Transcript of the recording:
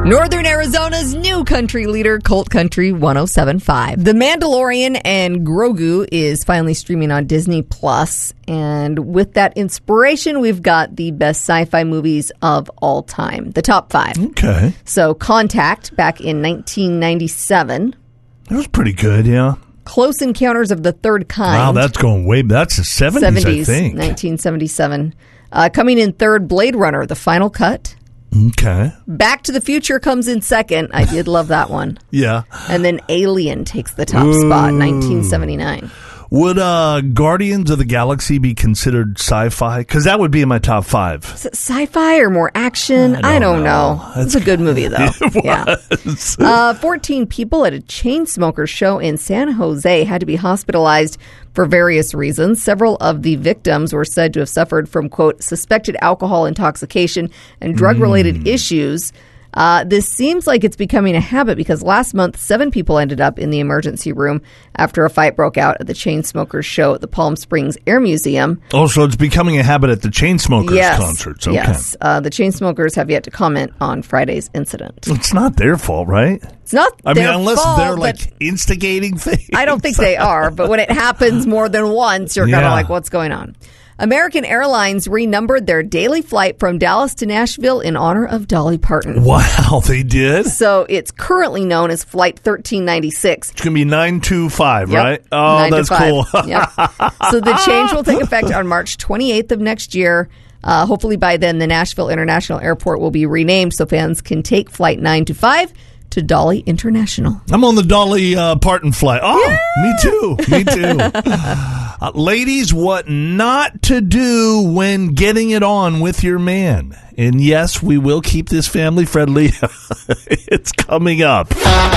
Northern Arizona's new country leader, Colt Country 107.5. The Mandalorian and Grogu is finally streaming on Disney Plus, and with that inspiration, we've got the best sci-fi movies of all time, the top 5. Okay. So, Contact, back in 1997. That was pretty good, yeah. Close Encounters of the Third Kind. Wow, that's going way... That's the 70s, I think. 1977. Coming in third, Blade Runner, The Final Cut. Okay. Back to the Future comes in second. I did love that one. Yeah. And then Alien takes the top spot, 1979. Would Guardians of the Galaxy be considered sci-fi? Because that would be in my top 5. Is it sci-fi or more action? I don't know. It's a good movie, though. Yeah. 14 people at a chain smoker show in San Jose had to be hospitalized for various reasons. Several of the victims were said to have suffered from, quote, suspected alcohol intoxication and drug-related issues. This seems like it's becoming a habit because last month, 7 people ended up in the emergency room after a fight broke out at the Chainsmokers show at the Palm Springs Air Museum. Oh, so it's becoming a habit at the Chainsmokers concerts. Okay. Yes. The Chainsmokers have yet to comment on Friday's incident. It's not their fault, right? It's not their fault. Unless they're like instigating things. I don't think they are, but when it happens more than once, you're kind of like, what's going on? American Airlines renumbered their daily flight from Dallas to Nashville in honor of Dolly Parton. Wow, they did? So it's currently known as Flight 1396. It's going to be 925, right? Oh, that's cool. Yep. So the change will take effect on March 28th of next year. Hopefully by then, the Nashville International Airport will be renamed so fans can take Flight 925 to Dolly International. I'm on the Dolly Parton flight. Oh, me too. Ladies, what not to do when getting it on with your man. And yes, we will keep this family friendly. It's coming up.